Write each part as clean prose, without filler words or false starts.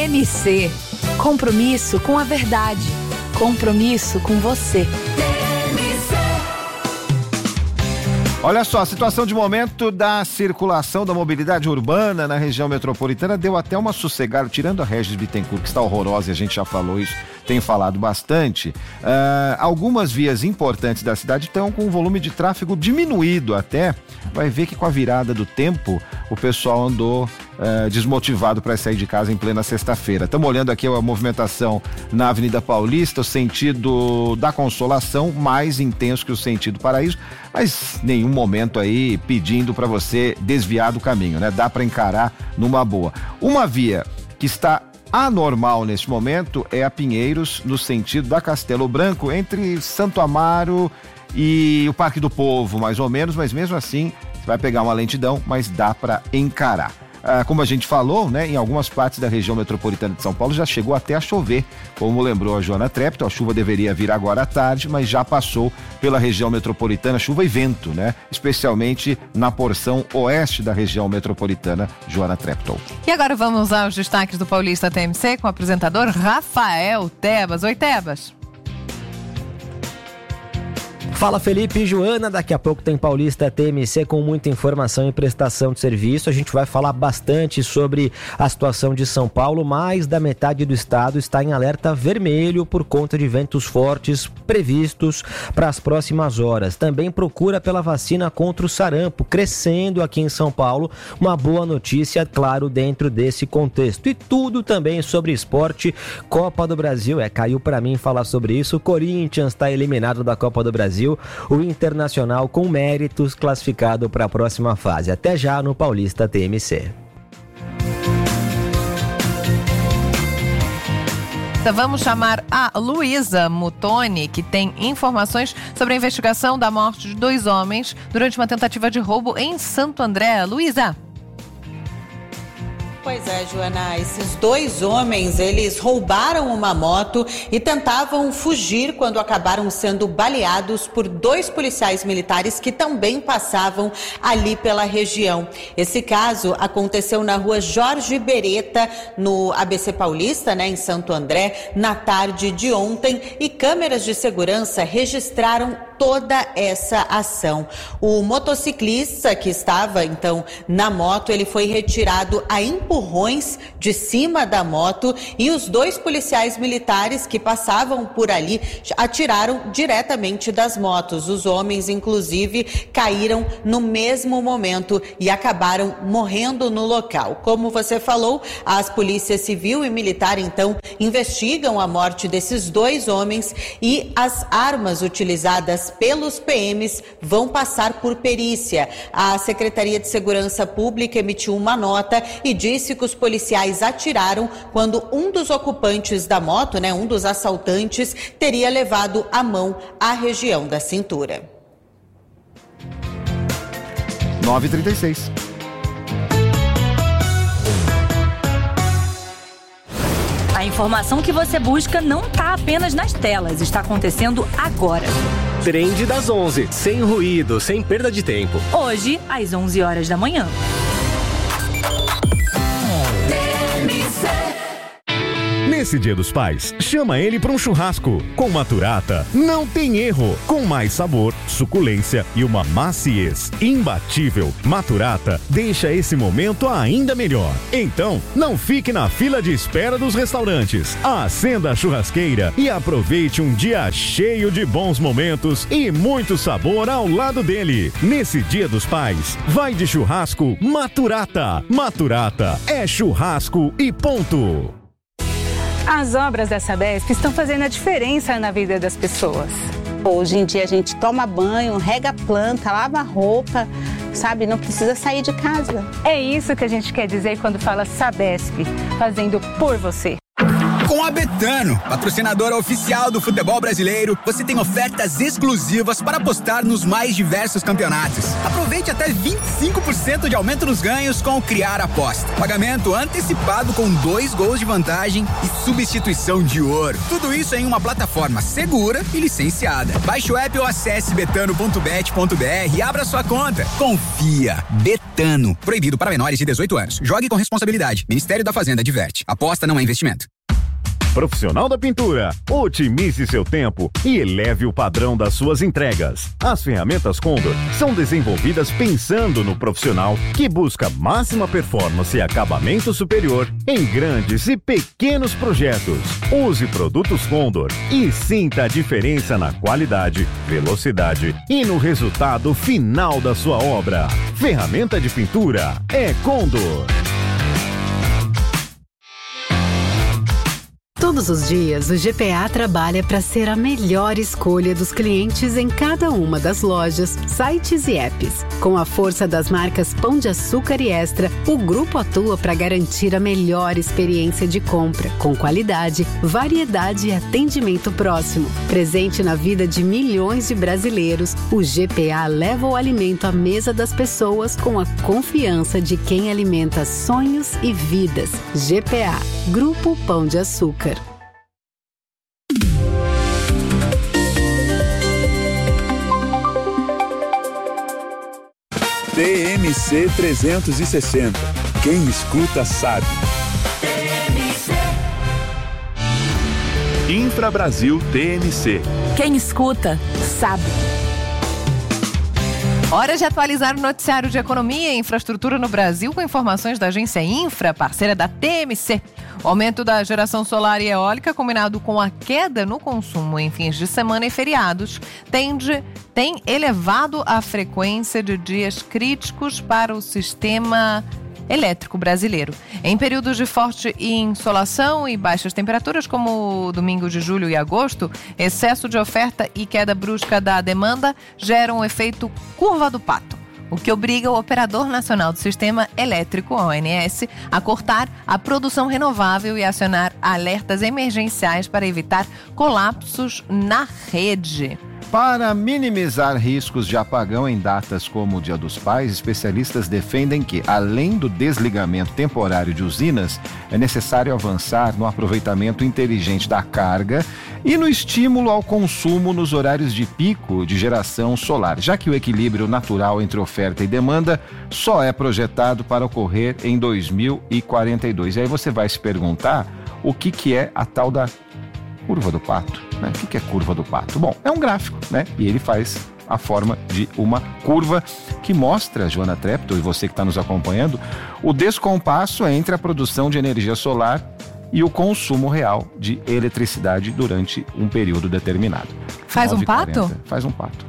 TMC. Compromisso com a verdade. Compromisso com você. Olha só, a situação de momento da circulação da mobilidade urbana na região metropolitana deu até uma sossegada, tirando a Regis Bittencourt, que está horrorosa, e a gente já falou isso, tem falado bastante. Algumas vias importantes da cidade estão com um volume de tráfego diminuído até. Vai ver que com a virada do tempo, o pessoal andou desmotivado para sair de casa em plena sexta-feira. Estamos olhando aqui a movimentação na Avenida Paulista, o sentido da Consolação, mais intenso que o sentido Paraíso, mas nenhum momento aí pedindo para você desviar do caminho, né? Dá para encarar numa boa. Uma via que está anormal neste momento é a Pinheiros, no sentido da Castelo Branco, entre Santo Amaro e o Parque do Povo, mais ou menos, mas mesmo assim você vai pegar uma lentidão, mas dá para encarar. Como a gente falou, né, em algumas partes da região metropolitana de São Paulo já chegou até a chover, como lembrou a Joana Treptow. A chuva deveria vir agora à tarde, mas já passou pela região metropolitana, chuva e vento, né, especialmente na porção oeste da região metropolitana. Joana Treptow. E agora vamos aos destaques do Paulista TMC com o apresentador Rafael Tebas. Oi, Tebas. Fala, Felipe e Joana, daqui a pouco tem Paulista TMC com muita informação e prestação de serviço. A gente vai falar bastante sobre a situação de São Paulo. Mais da metade do estado está em alerta vermelho por conta de ventos fortes previstos para as próximas horas. Também procura pela vacina contra o sarampo, crescendo aqui em São Paulo. Uma boa notícia, claro, dentro desse contexto. E tudo também sobre esporte. Copa do Brasil, caiu para mim falar sobre isso. O Corinthians está eliminado da Copa do Brasil. O Internacional com méritos classificado para a próxima fase. Até já no Paulista TMC. Então vamos chamar a Luísa Mutoni, que tem informações sobre a investigação da morte de 2 homens durante uma tentativa de roubo em Santo André. Luísa. Pois é, Joana, esses 2 homens, eles roubaram uma moto e tentavam fugir quando acabaram sendo baleados por 2 policiais militares que também passavam ali pela região. Esse caso aconteceu na rua Jorge Beretta, no ABC Paulista, em Santo André, na tarde de ontem, e câmeras de segurança registraram toda essa ação. O motociclista que estava, então, na moto, ele foi retirado a empurrões de cima da moto e os 2 policiais militares que passavam por ali atiraram diretamente das motos. Os homens, inclusive, caíram no mesmo momento e acabaram morrendo no local. Como você falou, as polícias civil e militar, então, investigam a morte desses 2 homens e as armas utilizadas pelos PMs vão passar por perícia. A Secretaria de Segurança Pública emitiu uma nota e disse que os policiais atiraram quando um dos ocupantes da moto, um dos assaltantes, teria levado a mão à região da cintura. 9h36. A informação que você busca não está apenas nas telas, está acontecendo agora. Trend das 11, sem ruído, sem perda de tempo. Hoje, às 11 horas da manhã. Nesse Dia dos Pais, chama ele para um churrasco. Com Maturata, não tem erro. Com mais sabor, suculência e uma maciez imbatível, Maturata deixa esse momento ainda melhor. Então, não fique na fila de espera dos restaurantes. Acenda a churrasqueira e aproveite um dia cheio de bons momentos e muito sabor ao lado dele. Nesse Dia dos Pais, vai de churrasco Maturata. Maturata é churrasco e ponto. As obras da Sabesp estão fazendo a diferença na vida das pessoas. Hoje em dia a gente toma banho, rega a planta, lava a roupa, sabe? Não precisa sair de casa. É isso que a gente quer dizer quando fala Sabesp, fazendo por você. Com a Betano, patrocinadora oficial do futebol brasileiro, você tem ofertas exclusivas para apostar nos mais diversos campeonatos. Aproveite até 25% de aumento nos ganhos com o Criar Aposta. Pagamento antecipado com 2 gols de vantagem e substituição de ouro. Tudo isso em uma plataforma segura e licenciada. Baixe o app ou acesse betano.bet.br e abra sua conta. Confia. Betano. Proibido para menores de 18 anos. Jogue com responsabilidade. Ministério da Fazenda adverte. Aposta não é investimento. Profissional da Pintura, otimize seu tempo e eleve o padrão das suas entregas. As ferramentas Condor são desenvolvidas pensando no profissional que busca máxima performance e acabamento superior em grandes e pequenos projetos. Use produtos Condor e sinta a diferença na qualidade, velocidade e no resultado final da sua obra. Ferramenta de pintura é Condor. Todos os dias, o GPA trabalha para ser a melhor escolha dos clientes em cada uma das lojas, sites e apps. Com a força das marcas Pão de Açúcar e Extra, o grupo atua para garantir a melhor experiência de compra, com qualidade, variedade e atendimento próximo. Presente na vida de milhões de brasileiros, o GPA leva o alimento à mesa das pessoas com a confiança de quem alimenta sonhos e vidas. GPA, Grupo Pão de Açúcar. TMC 360. Quem escuta sabe. Infrabrasil TMC. Quem escuta sabe. Hora de atualizar o noticiário de economia e infraestrutura no Brasil com informações da agência Infra, parceira da TMC. O aumento da geração solar e eólica, combinado com a queda no consumo em fins de semana e feriados, tem elevado a frequência de dias críticos para o sistema elétrico brasileiro. Em períodos de forte insolação e baixas temperaturas, como o domingo de julho e agosto, excesso de oferta e queda brusca da demanda geram um efeito curva do pato, o que obriga o Operador Nacional do Sistema Elétrico, ONS, a cortar a produção renovável e acionar alertas emergenciais para evitar colapsos na rede. Para minimizar riscos de apagão em datas como o Dia dos Pais, especialistas defendem que, além do desligamento temporário de usinas, é necessário avançar no aproveitamento inteligente da carga e no estímulo ao consumo nos horários de pico de geração solar, já que o equilíbrio natural entre oferta e demanda só é projetado para ocorrer em 2042. E aí você vai se perguntar o que é a tal da curva do pato, né? O que é curva do pato? Bom, é um gráfico, né? E ele faz a forma de uma curva que mostra, Joana Treptow e você que está nos acompanhando, o descompasso entre a produção de energia solar e o consumo real de eletricidade durante um período determinado. Faz um pato? Faz um pato.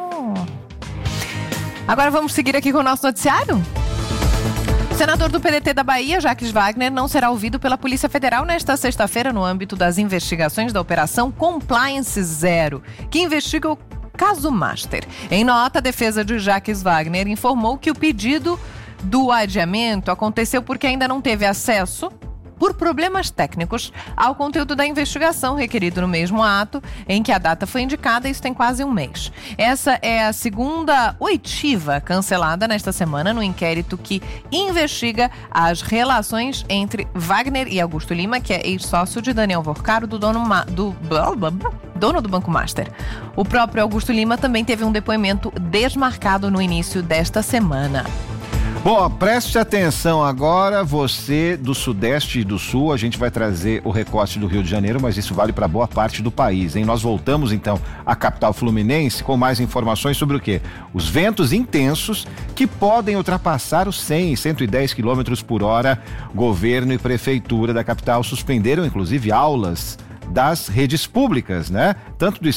Agora vamos seguir aqui com o nosso noticiário? O senador do PDT da Bahia, Jacques Wagner, não será ouvido pela Polícia Federal nesta sexta-feira no âmbito das investigações da Operação Compliance Zero, que investiga o caso Master. Em nota, a defesa de Jacques Wagner informou que o pedido do adiamento aconteceu porque ainda não teve acesso, por problemas técnicos, ao conteúdo da investigação requerido no mesmo ato em que a data foi indicada, isso tem quase um mês. Essa é a segunda oitiva cancelada nesta semana no inquérito que investiga as relações entre Wagner e Augusto Lima, que é ex-sócio de Daniel Vorcaro, dono do Banco Master. O próprio Augusto Lima também teve um depoimento desmarcado no início desta semana. Bom, preste atenção agora, você do Sudeste e do Sul, a gente vai trazer o recorte do Rio de Janeiro, mas isso vale para boa parte do país, hein? Nós voltamos então à capital fluminense com mais informações sobre o quê? Os ventos intensos que podem ultrapassar os 100 e 110 km por hora. Governo e prefeitura da capital suspenderam inclusive aulas das redes públicas, né? Tanto do